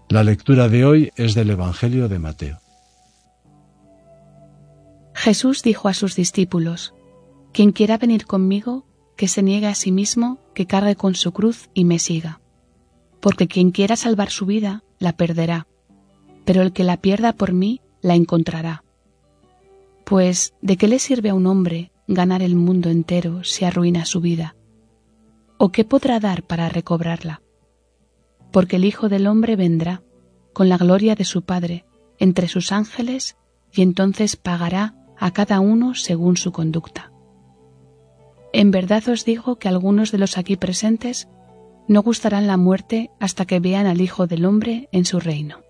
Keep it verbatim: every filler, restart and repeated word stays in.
La lectura de hoy es del Evangelio de Mateo. Jesús dijo a sus discípulos: Quien quiera venir conmigo, que se niegue a sí mismo, que cargue con su cruz y me siga. Porque quien quiera salvar su vida, la perderá, pero el que la pierda por mí, la encontrará. Pues, ¿de qué le sirve a un hombre ganar el mundo entero si arruina su vida? ¿O qué podrá dar para recobrarla? Porque el Hijo del Hombre vendrá, con la gloria de su Padre, entre sus ángeles, y entonces pagará a cada uno según su conducta. En verdad os digo que algunos de los aquí presentes no gustarán la muerte hasta que vean al Hijo del Hombre en su reino.